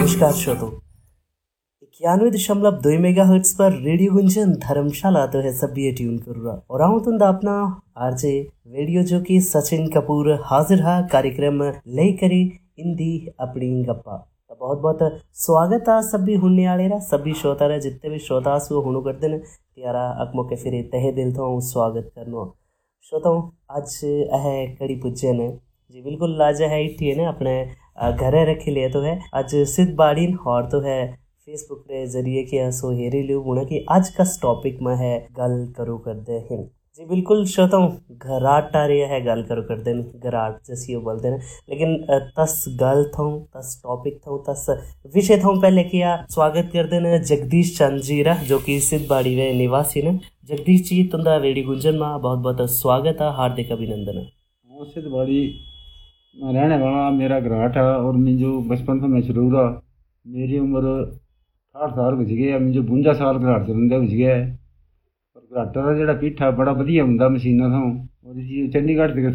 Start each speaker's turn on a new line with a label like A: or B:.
A: नमस्कार श्रोतो 91.2 मेगाहर्ट्ज पर रेडियो गुंजन धर्मशाला तो है सभी ट्यून कर रहा और आऊँ तुम अपना आरजे रेडियो जो कि सचिन कपूर हाजिर है कार्यक्रम ले करी हिंदी अपनी गप्पा। तो बहुत बहुत स्वागत है सभी हुन्ने वाले रा सभी श्रोता रा जितने भी श्रोता सु हुनु करते न त्यारा अकमो के फिर तहे दिल तो स्वागत करनो श्रोताओं। आज है कड़ी पूज्य ने जी बिल्कुल आज है इठी है ना अपने घरे रखी ले तो है आज सिद्ध बाड़ीन और तो है फेसबुक के जरिए के सो हेरी लियो गुणा कि आज का टॉपिक में है गल करो कर दे हिम जी बिल्कुल श्रोताओं घराट टारे है गल करो कर दे घराट जैसी वो बोलते हैं लेकिन तस गल था तस टॉपिक था तस विषय था पहले किया स्वागत कर देना जगदीश चंद जी रा जो कि सिद्ध बाड़ी वे निवासी ने। जगदीश जी तुंदा रेडी गुंजन में बहुत बहुत स्वागत है हार्दिक अभिनंदन।
B: सिद्ध बाड़ी में रहने वाला मेरा घराट है और मैं जो बचपन से मैं शुरू रहा मेरी उम्र 60 साल बज गए मैं जो 52 साल घराट चलने बज गया है और घराटा का जोड़ा पीठा बड़ा वधिया होंगे मशीना तो और इसी चंडीगढ़